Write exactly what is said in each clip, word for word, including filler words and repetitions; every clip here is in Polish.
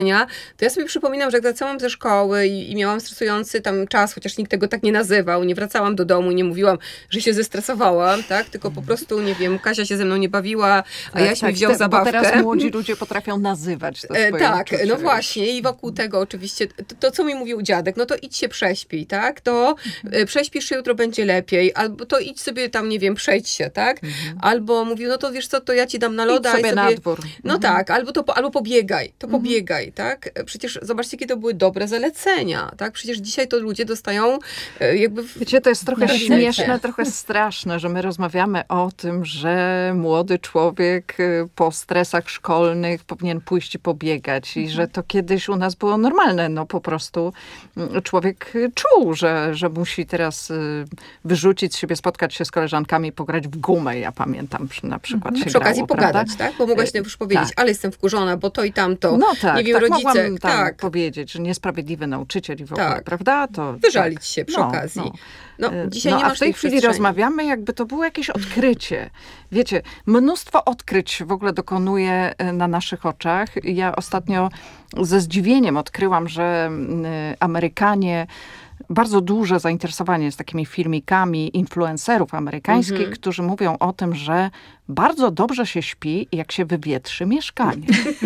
to ja sobie przypominam, że jak wracałam ze szkoły i, i miałam stresujący tam czas, chociaż nikt tego tak nie nazywał, nie wracałam do domu i nie mówiłam, że się zestresowałam, tak? Tylko po prostu, nie wiem, Kasia się ze mną nie bawiła, a tak, Jaś tak, mi wziął te, zabawkę. Bo teraz młodzi ludzie potrafią nazywać to swoje e, Tak, uczucie. no właśnie i wokół tego oczywiście, to, to co mi mówił dziadek, no to idź się prześpij, tak? To e, prześpisz się, jutro będzie lepiej, albo to idź sobie tam, nie wiem, przejdź się, tak? Mhm. Albo mówił, no to wiesz co, to ja ci dam na loda idź sobie, i sobie na dwór. No mhm. tak, albo, to, albo pobiegaj, to pobiegaj, tak? Przecież zobaczcie, jakie to były dobre zalecenia, tak? Przecież dzisiaj to ludzie dostają e, jakby... W... Wiecie, to jest trochę Na śmieszne, życie. trochę straszne, że my rozmawiamy o tym, że młody człowiek y, po stresach szkolnych powinien pójść i pobiegać i że to kiedyś u nas było normalne. No po prostu y, człowiek czuł, że, że musi teraz y, wyrzucić z siebie, spotkać się z koleżankami, pograć w gumę. Ja pamiętam na przykład się Przy okazji grało, pogadać, prawda? tak? Bo mogłaś już powiedzieć, tak. ale jestem wkurzona, bo to i tamto. No tak, nie wiem, tak rodzice, mogłam tam tak. powiedzieć, że niesprawiedliwy nauczyciel i w ogóle, Tak. prawda? To, Wyżalić tak. się przy no, okazji. No. No, dzisiaj no, nie a masz w tej chwili przestrzeni. rozmawiamy, jakby to było jakieś odkrycie. Wiecie, mnóstwo odkryć w ogóle dokonuje na naszych oczach. Ja ostatnio ze zdziwieniem odkryłam, że Amerykanie bardzo duże zainteresowanie jest takimi filmikami influencerów amerykańskich, mm-hmm. którzy mówią o tym, że bardzo dobrze się śpi, jak się wywietrzy mieszkanie.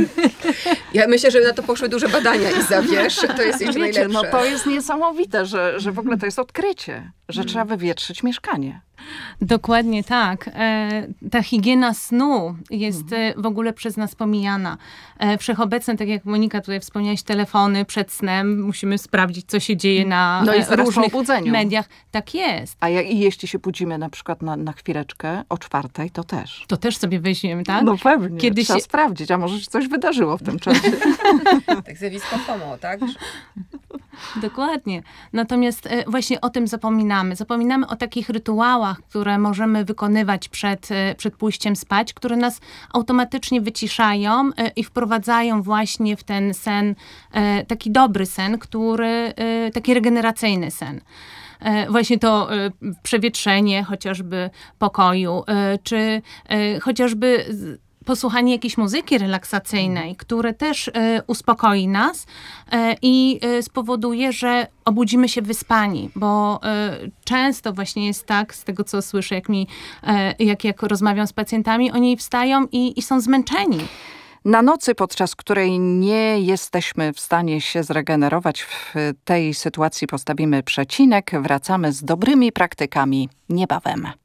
Ja myślę, że na to poszły duże badania i zawiesz, to jest jeszcze Wiecie, najlepsze. no to jest niesamowite, że, że w ogóle to jest odkrycie, że mm. trzeba wywietrzyć mieszkanie. Dokładnie tak. E, ta higiena snu jest mhm. w ogóle przez nas pomijana. E, wszechobecne, tak jak Monika tutaj wspomniałaś, telefony przed snem. Musimy sprawdzić, co się dzieje na no e, różnych po mediach. Tak jest. A jak, i jeśli się budzimy na przykład na, na chwileczkę o czwartej, to też. To też sobie weźmiemy, tak? No pewnie. Kiedy Trzeba się... sprawdzić, a może się coś wydarzyło w tym czasie. Tak zjawisko FOMO, tak? Dokładnie. Natomiast e, właśnie o tym zapominamy. Zapominamy o takich rytuałach, które możemy wykonywać przed, przed pójściem spać, które nas automatycznie wyciszają i wprowadzają właśnie w ten sen, taki dobry sen, który, taki regeneracyjny sen. Właśnie to przewietrzenie chociażby pokoju, czy chociażby posłuchanie jakiejś muzyki relaksacyjnej, które też y, uspokoi nas y, i y, spowoduje, że obudzimy się wyspani, bo y, często właśnie jest tak, z tego co słyszę, jak, mi, y, jak, jak rozmawiam z pacjentami, oni wstają i, i są zmęczeni. Na nocy, podczas której nie jesteśmy w stanie się zregenerować, w tej sytuacji postawimy przecinek. Wracamy z dobrymi praktykami niebawem.